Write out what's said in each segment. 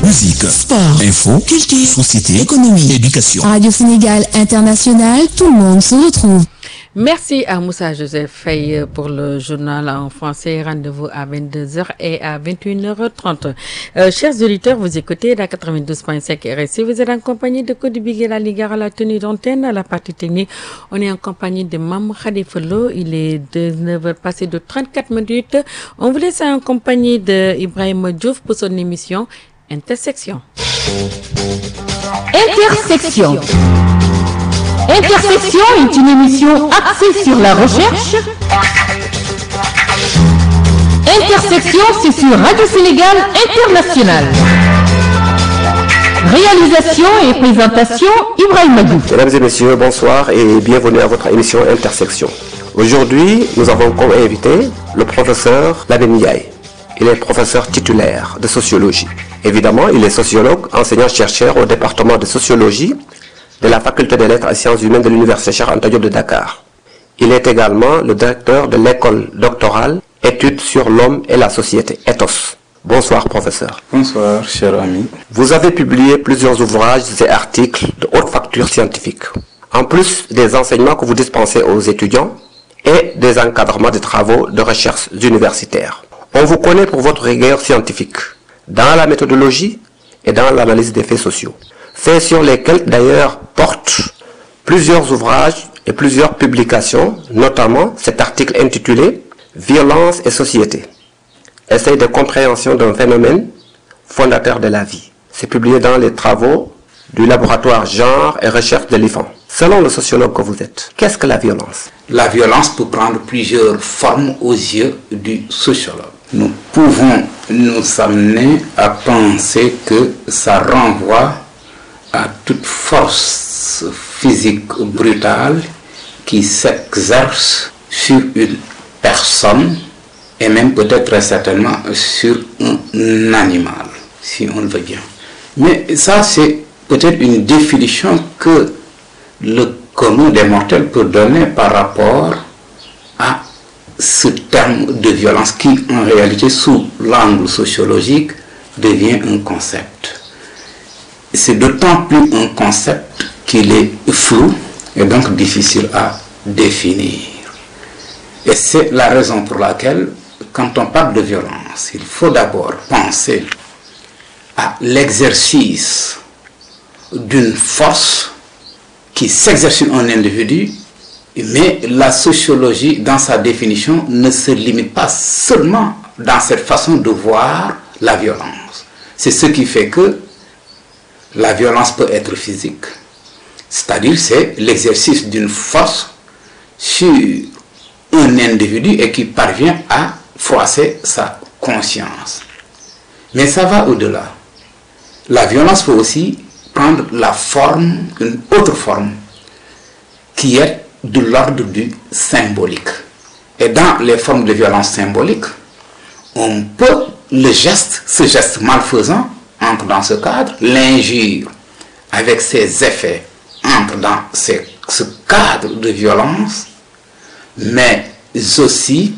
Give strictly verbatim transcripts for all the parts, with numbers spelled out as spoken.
Musique, sport, info, culture, société, économie, éducation. Radio Sénégal International, tout le monde se retrouve. Merci à Moussa Joseph Faye pour le journal en français. Rendez-vous à vingt-deux heures et à vingt et une heures trente. Euh, chers auditeurs, vous écoutez la quatre-vingt-douze point cinq R S I. Vous êtes en compagnie de Cody Bigué, la Ligare à la tenue d'antenne, à la partie technique. On est en compagnie de Mam Khadifolo. Il est dix-neuf heures passées de trente-quatre minutes. On vous laisse en compagnie de Ibrahim Diouf pour son émission Intersection. Intersection. Intersection est une émission axée sur la recherche. Intersection, c'est sur Radio Sénégal International. Réalisation et présentation, Ibrahim Diouf. Mesdames et messieurs, bonsoir et bienvenue à votre émission Intersection. Aujourd'hui, nous avons comme invité le professeur Lamine Ndiaye. Il est professeur titulaire de sociologie. Évidemment, il est sociologue, enseignant-chercheur au département de sociologie de la Faculté des Lettres et Sciences Humaines de l'Université Cheikh Anta Diop de Dakar. Il est également le directeur de l'école doctorale Études sur l'homme et la société, Ethos. Bonsoir, professeur. Bonsoir, cher ami. Vous avez publié plusieurs ouvrages et articles de haute facture scientifique. En plus des enseignements que vous dispensez aux étudiants et des encadrements de travaux de recherche universitaires. On vous connaît pour votre rigueur scientifique, dans la méthodologie et dans l'analyse des faits sociaux. Faits sur lesquels d'ailleurs portent plusieurs ouvrages et plusieurs publications, notamment cet article intitulé « Violence et société ». Essai de compréhension d'un phénomène fondateur de la vie. C'est publié dans les travaux du laboratoire Genre et Recherche de l'I F A N. Selon le sociologue que vous êtes, qu'est-ce que la violence? La violence peut prendre plusieurs formes aux yeux du sociologue. Nous pouvons nous amener à penser que ça renvoie à toute force physique brutale qui s'exerce sur une personne et même peut-être très certainement sur un animal, si on le veut bien. Mais ça, c'est peut-être une définition que le commun des mortels peut donner par rapport à ce terme de violence qui, en réalité, sous l'angle sociologique, devient un concept. C'est d'autant plus un concept qu'il est flou et donc difficile à définir. Et c'est la raison pour laquelle, quand on parle de violence, il faut d'abord penser à l'exercice d'une force qui s'exerce sur un individu, mais la sociologie, dans sa définition, ne se limite pas seulement dans cette façon de voir la violence. C'est ce qui fait que la violence peut être physique, c'est-à-dire c'est l'exercice d'une force sur un individu et qui parvient à froisser sa conscience. Mais ça va au-delà. La violence peut aussi prendre la forme, une autre forme, qui est de l'ordre du symbolique. Et dans les formes de violence symbolique, on peut, le geste, ce geste malfaisant, entre dans ce cadre, l'injure avec ses effets entre dans ces, ce cadre de violence, mais aussi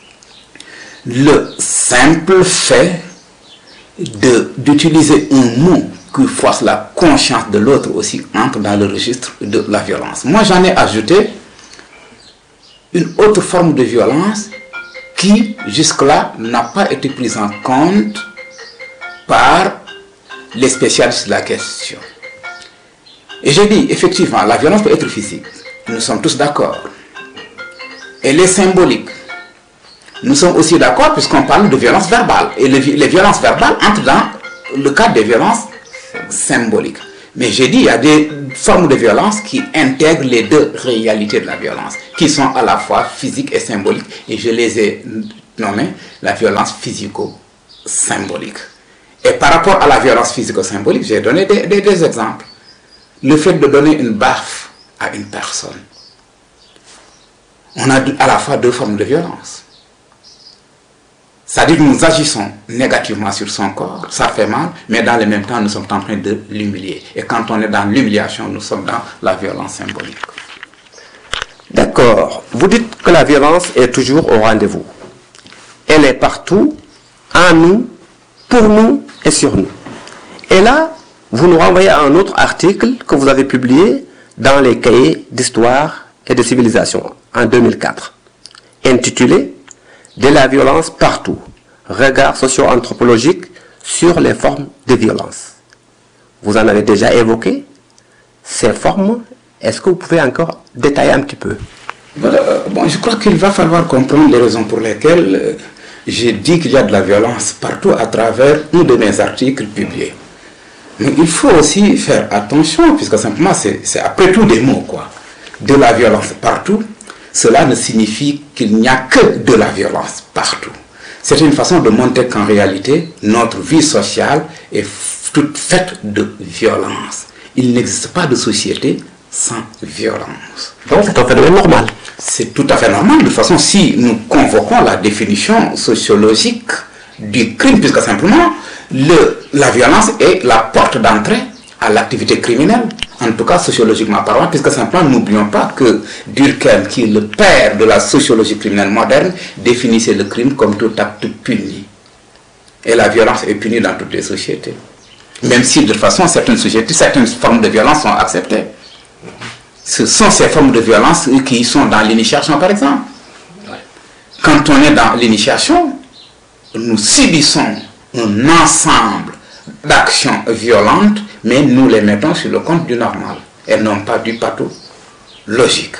le simple fait de, d'utiliser un mot qui froisse la conscience de l'autre aussi entre dans le registre de la violence. Moi, j'en ai ajouté une autre forme de violence qui, jusque-là, n'a pas été prise en compte par les spécialistes de la question. Et j'ai dit, effectivement, la violence peut être physique. Nous sommes tous d'accord. Elle est symbolique. Nous sommes aussi d'accord puisqu'on parle de violence verbale. Et les, les violences verbales entrent dans le cadre des violences symboliques. Mais j'ai dit, il y a des formes de violence qui intègrent les deux réalités de la violence, qui sont à la fois physiques et symboliques. Et je les ai nommées la violence physico-symbolique. Et par rapport à la violence physico-symbolique, j'ai donné des, des, des exemples. Le fait de donner une baffe à une personne. On a à la fois deux formes de violence. C'est-à-dire que nous agissons négativement sur son corps, ça fait mal, mais dans le même temps, nous sommes en train de l'humilier. Et quand on est dans l'humiliation, nous sommes dans la violence symbolique. D'accord. Vous dites que la violence est toujours au rendez-vous. Elle est partout, en nous, pour nous et sur nous. Et là, vous nous renvoyez à un autre article que vous avez publié dans les cahiers d'histoire et de civilisation en deux mille quatre, intitulé « De la violence partout, regard socio-anthropologique sur les formes de violence ». Vous en avez déjà évoqué ces formes. Est-ce que vous pouvez encore détailler un petit peu? Voilà, bon, je crois qu'il va falloir comprendre les raisons pour lesquelles euh, j'ai dit qu'il y a de la violence partout à travers un de mes articles publiés. Mais il faut aussi faire attention, puisque simplement c'est après tout des mots, quoi. De la violence partout, cela ne signifie qu'il n'y a que de la violence partout. C'est une façon de montrer qu'en réalité, notre vie sociale est toute faite de violence. Il n'existe pas de société sans violence. Donc c'est un phénomène normal. C'est tout à fait normal. De toute façon, si nous convoquons la définition sociologique du crime, puisque simplement le, la violence est la porte d'entrée à l'activité criminelle, en tout cas sociologiquement parlant, puisque simplement n'oublions pas que Durkheim, qui est le père de la sociologie criminelle moderne, définissait le crime comme tout acte puni. Et la violence est punie dans toutes les sociétés. Même si de toute façon certaines sociétés, certaines formes de violence sont acceptées. Ce sont ces formes de violence qui sont dans l'initiation, par exemple. Quand on est dans l'initiation, nous subissons un ensemble d'actions violentes, mais nous les mettons sur le compte du normal. Elles n'ont pas du pathologique.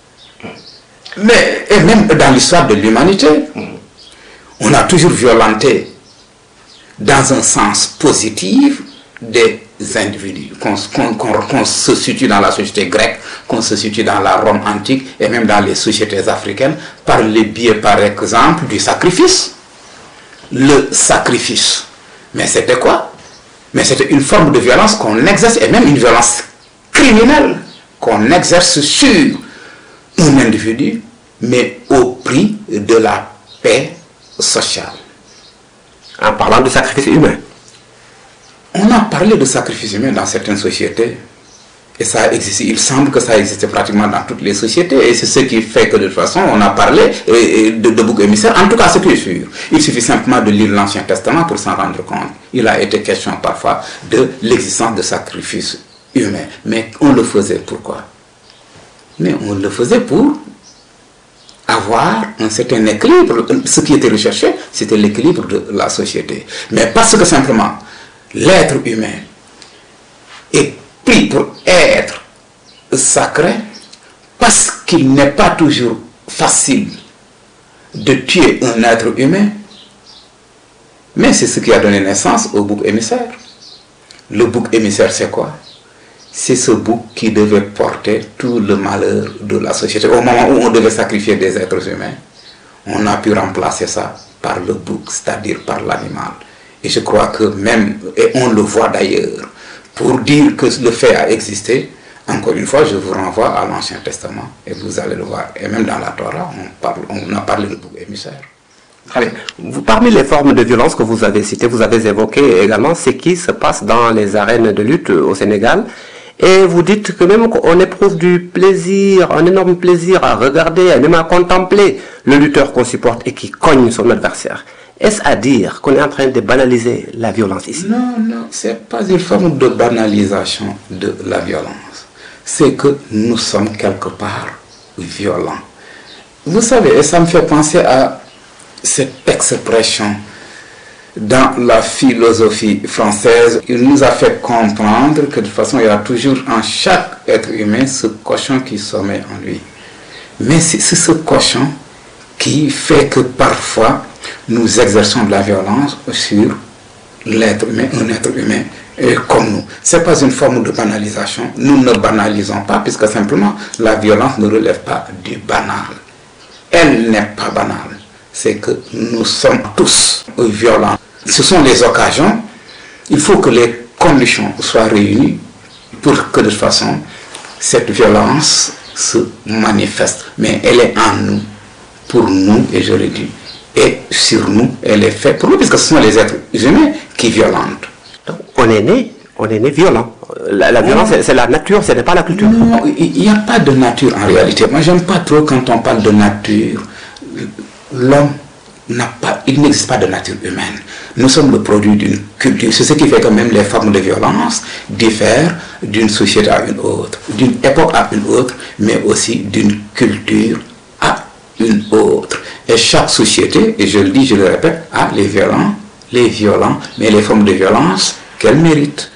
Mais, et même dans l'histoire de l'humanité, on a toujours violenté dans un sens positif des individus, qu'on qu'on, qu'on, qu'on se situe dans la société grecque, qu'on se situe dans la Rome antique et même dans les sociétés africaines, par le biais, par exemple, du sacrifice. Le sacrifice. Mais c'était quoi? Mais c'était une forme de violence qu'on exerce, et même une violence criminelle qu'on exerce sur un individu, mais au prix de la paix sociale. En parlant de sacrifice humain. On a parlé de sacrifice humain dans certaines sociétés. Et ça existe, il semble que ça existe pratiquement dans toutes les sociétés. Et c'est ce qui fait que de toute façon, on a parlé de, de bouc émissaire. En tout cas, ce qui est sûr. Il suffit simplement de lire l'Ancien Testament pour s'en rendre compte. Il a été question parfois de l'existence de sacrifices humains. Mais on le faisait pourquoi? Mais on le faisait pour avoir un certain équilibre. Ce qui était recherché, c'était l'équilibre de la société. Mais parce que simplement, l'être humain est pris pour être sacré, parce qu'il n'est pas toujours facile de tuer un être humain, mais c'est ce qui a donné naissance au bouc émissaire. Le bouc émissaire, c'est quoi? C'est ce bouc qui devait porter tout le malheur de la société. Au moment où on devait sacrifier des êtres humains, on a pu remplacer ça par le bouc, c'est-à-dire par l'animal. Et je crois que même, et on le voit d'ailleurs, pour dire que le fait a existé, encore une fois, je vous renvoie à l'Ancien Testament, et vous allez le voir. Et même dans la Torah, on, parle, on a parlé de bouc émissaire. Très bien. Vous, parmi les formes de violence que vous avez citées, vous avez évoqué également ce qui se passe dans les arènes de lutte au Sénégal. Et vous dites que même qu'on éprouve du plaisir, un énorme plaisir à regarder, même à contempler le lutteur qu'on supporte et qui cogne son adversaire. Est-ce à dire qu'on est en train de banaliser la violence ici? Non, non, ce n'est pas une forme de banalisation de la violence. C'est que nous sommes quelque part violents. Vous savez, et ça me fait penser à cette expression dans la philosophie française. Il nous a fait comprendre que de toute façon, il y a toujours en chaque être humain ce cochon qui sommeille en lui. Mais c'est ce cochon qui fait que parfois, nous exerçons de la violence sur l'être humain, un être humain et comme nous. Ce n'est pas une forme de banalisation. Nous ne banalisons pas, puisque simplement la violence ne relève pas du banal. Elle n'est pas banale. C'est que nous sommes tous violents. Ce sont les occasions. Il faut que les conditions soient réunies pour que de toute façon cette violence se manifeste. Mais elle est en nous, pour nous, et je le dis. Et sur nous, elle est faite pour nous, puisque ce sont les êtres humains qui violentent. Donc, on est né, on est né violent. La, la violence, c'est, c'est la nature, ce n'est pas la culture. Non, il n'y a pas de nature en réalité. Moi, j'aime pas trop quand on parle de nature. L'homme n'a pas, il n'existe pas de nature humaine. Nous sommes le produit d'une culture. C'est ce qui fait que même les formes de violence diffèrent d'une société à une autre, d'une époque à une autre, mais aussi d'une culture à une autre. Et chaque société, et je le dis, je le répète, a les violents, les violents, mais les formes de violence qu'elle mérite.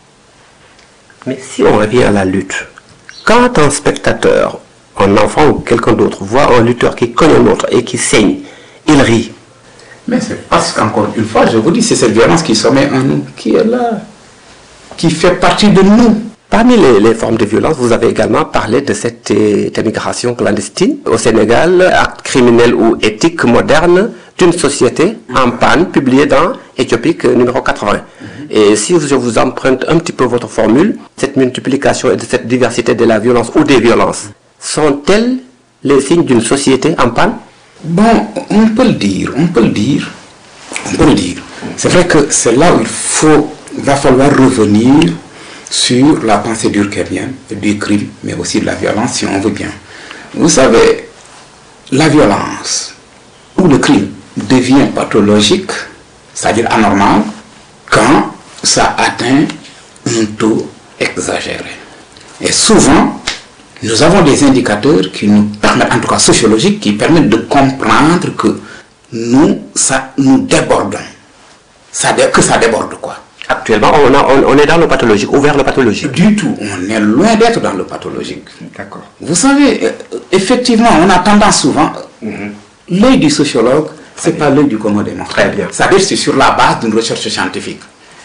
Mais si on revient à la lutte, quand un spectateur, un enfant ou quelqu'un d'autre voit un lutteur qui cogne un autre et qui saigne, il rit. Mais c'est parce qu'encore une fois, je vous dis, c'est cette violence qui sommet en nous, qui est là, qui fait partie de nous. Parmi les, les formes de violence, vous avez également parlé de cette é- émigration clandestine au Sénégal, acte criminel ou éthique moderne d'une société en panne, publié dans Éthiopique numéro quatre-vingts. Et si je vous emprunte un petit peu votre formule, cette multiplication et de cette diversité de la violence ou des violences, sont-elles les signes d'une société en panne? Bon, on peut le dire, on peut le dire, on peut le dire. C'est vrai que c'est là où il faut, va falloir revenir sur la pensée durkheimienne du crime, mais aussi de la violence, si on veut bien. Vous savez, la violence ou le crime devient pathologique, c'est-à-dire anormal, quand ça atteint un taux exagéré. Et souvent, nous avons des indicateurs qui nous permettent, en tout cas sociologiques, qui permettent de comprendre que nous, ça, nous débordons. Ça, que ça déborde quoi. Actuellement, on, a, on, on est dans le pathologique, ou vers le pathologique. Du tout, on est loin d'être dans le pathologique. D'accord. Vous savez, effectivement, on a tendance souvent, mm-hmm. l'œil du sociologue, c'est pas l'œil du commun des mortels. Très bien. Ça veut dire que c'est sur la base d'une recherche scientifique.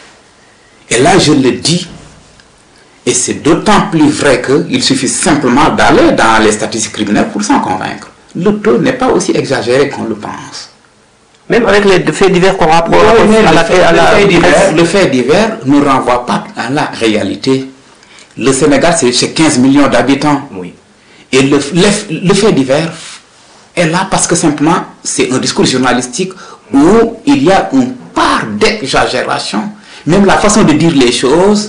Et là, je le dis, et c'est d'autant plus vrai qu'il suffit simplement d'aller dans les statistiques criminelles pour s'en convaincre. Le taux n'est pas aussi exagéré qu'on le pense. Même avec les faits divers qu'on rapproche Oui, à le, la fait, à le, la fait divers, le fait divers ne renvoie pas à la réalité. Le Sénégal, c'est quinze millions d'habitants. Oui. Et le, le, le fait divers est là parce que simplement, c'est un discours journalistique où il y a une part d'exagération. Même la façon de dire les choses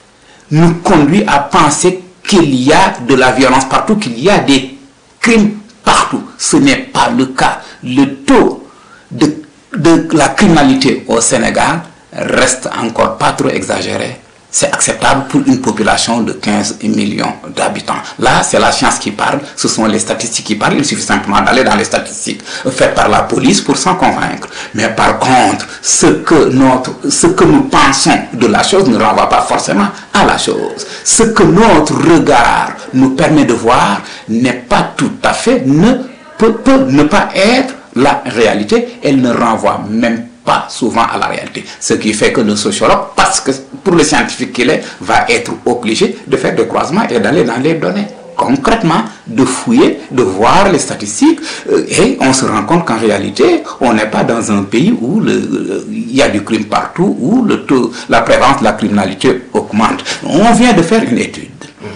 nous conduit à penser qu'il y a de la violence partout, qu'il y a des crimes partout. Ce n'est pas le cas. Le taux de, de la criminalité au Sénégal reste encore pas trop exagéré. C'est acceptable pour une population de quinze millions d'habitants. Là, c'est la science qui parle, ce sont les statistiques qui parlent. Il suffit simplement d'aller dans les statistiques faites par la police pour s'en convaincre. Mais par contre, ce que, notre, ce que nous pensons de la chose ne renvoie pas forcément à la chose. Ce que notre regard nous permet de voir n'est pas tout à fait, ne peut, peut ne pas être la réalité. Elle ne renvoie même pas souvent à la réalité. Ce qui fait que le sociologue, parce que pour le scientifique qu'il est, va être obligé de faire des croisements et d'aller dans les données. Concrètement, de fouiller, de voir les statistiques, euh, et on se rend compte qu'en réalité, on n'est pas dans un pays où le, le, il y a du crime partout, où le taux, la prévalence de la criminalité augmente. On vient de faire une étude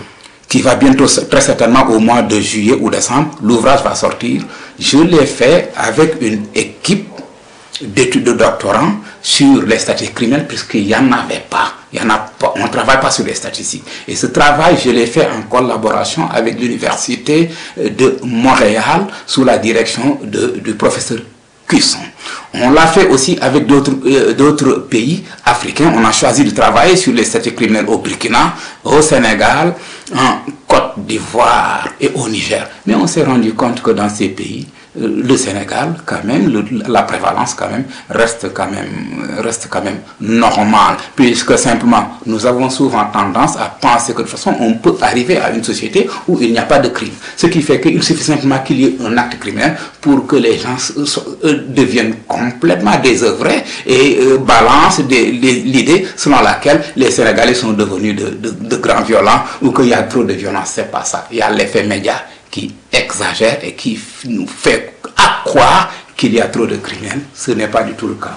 qui va bientôt, très certainement au mois de juillet ou décembre, l'ouvrage va sortir. Je l'ai fait avec une équipe d'études de doctorants sur les statistiques criminelles, puisqu'il n'y en avait pas. Il y en a pas. On ne travaille pas sur les statistiques. Et ce travail, je l'ai fait en collaboration avec l'Université de Montréal, sous la direction de, du professeur Cusson. On l'a fait aussi avec d'autres euh, d'autres pays africains. On a choisi de travailler sur les statistiques criminelles au Burkina, au Sénégal, en Côte d'Ivoire et au Niger. Mais on s'est rendu compte que dans ces pays, le Sénégal, quand même, le, la prévalence, quand même, reste quand même, reste quand même normale, puisque simplement, nous avons souvent tendance à penser que de toute façon, on peut arriver à une société où il n'y a pas de crime. Ce qui fait qu'il suffit simplement qu'il y ait un acte criminel pour que les gens euh, deviennent complètement désœuvrés et euh, balancent l'idée selon laquelle les Sénégalais sont devenus de, de, de grands violents ou qu'il y a trop de violence. C'est pas ça. Il y a l'effet média qui exagère et qui nous fait croire qu'il y a trop de criminels. Ce n'est pas du tout le cas.